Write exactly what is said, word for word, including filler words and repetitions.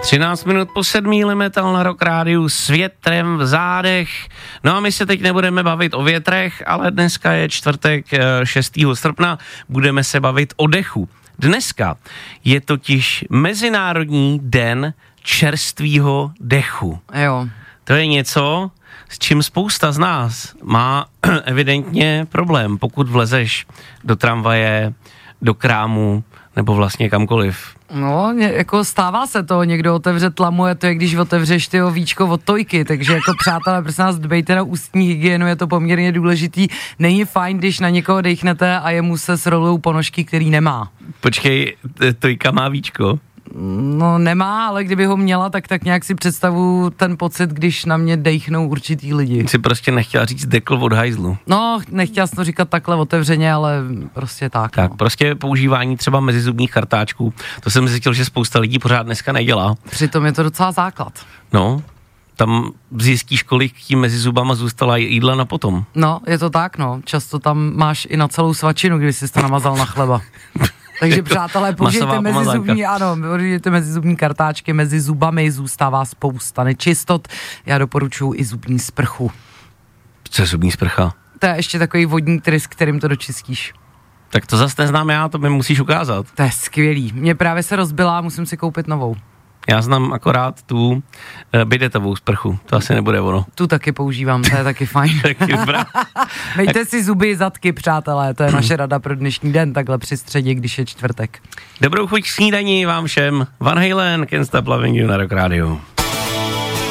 třináct minut po sedmý Limetal na Rock Rádiu s větrem v zádech. No a my se teď nebudeme bavit o větrech, ale dneska je čtvrtek šestého srpna, budeme se bavit o dechu. Dneska je totiž Mezinárodní den čerstvýho dechu. Jo. To je něco, s čím spousta z nás má evidentně problém, pokud vlezeš do tramvaje, do krámu nebo vlastně kamkoliv. No, ně, jako stává se to, někdo otevře tlamu, je to je, když otevřeš tyho víčko od tojky, takže jako přátelé, prosím nás, dbejte na ústní hygienu, je to poměrně důležitý. Není fajn, když na někoho dejchnete a jemu se srolujou ponožky, který nemá. Počkej, tojka má víčko? No nemá, ale kdyby ho měla, tak tak nějak si představu ten pocit, když na mě dejchnou určitý lidi. Jsi prostě nechtěla říct dekl od hajzlu. No, nechtěla jsem to říkat takhle otevřeně, ale prostě tak. Tak, no. Prostě používání třeba mezizubních kartáčků, to jsem zjistil, že spousta lidí pořád dneska nedělá. Přitom je to docela základ. No, tam zjistíš, kolik tím mezi zubama zůstala jídla na potom. No, je to tak, no. Často tam máš i na celou svačinu, když jsi to namazal na chleba. Takže přátelé, použijte mezizubní, ano, použijte mezizubní kartáčky, mezi zubami zůstává spousta nečistot. Já doporučuji i zubní sprchu. Co je zubní sprcha? To je ještě takový vodní trys, kterým to dočistíš. Tak to zase neznám já, to mi musíš ukázat. To je skvělý. Mě právě se rozbila, musím si koupit novou. Já znám akorát tu uh, bidetovou sprchu, to asi nebude ono. Tu taky používám, to je taky fajn. Mejte si zuby, zadky, přátelé, to je naše rada pro dnešní den, takhle při středě, když je čtvrtek. Dobrou chuť k snídani vám všem. Van Halen, Can't Stop Loving You na Rock Radio.